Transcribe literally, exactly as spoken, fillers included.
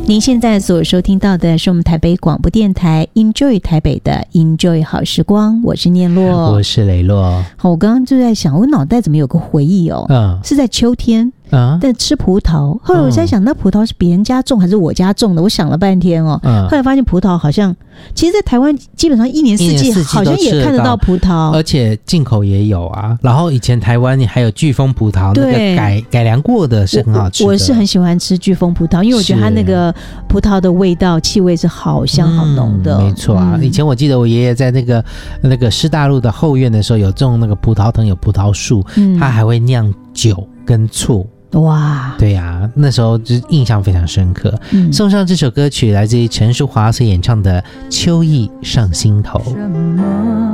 您现在所收听到的是我们台北广播电台 Enjoy 台北的 Enjoy 好时光，我是念洛， 我是雷洛。 好，我刚刚就在想，我脑袋怎么有个回忆哦，嗯，是在秋天。啊，但吃葡萄，后来我在想，那葡萄是别人家种还是我家种的？我想了半天哦，嗯、后来发现葡萄好像，其实，在台湾基本上一年四季好像也看得到葡萄， 而且进口也有啊。然后以前台湾还有巨峰葡萄，那个改改良过的是很好吃的。 我, 我是很喜欢吃巨峰葡萄，因为我觉得它那个葡萄的味道、气味是好香好浓的。 嗯、没错啊、嗯，以前我记得我爷爷在那个那个师大路的后院的时候，有种那个葡萄藤，有葡萄树，嗯、他还会酿酒跟醋。 哇， 对呀、啊，那时候就印象非常深刻。嗯、送上这首歌曲，来自于陈淑华所演唱的《秋意上心头》。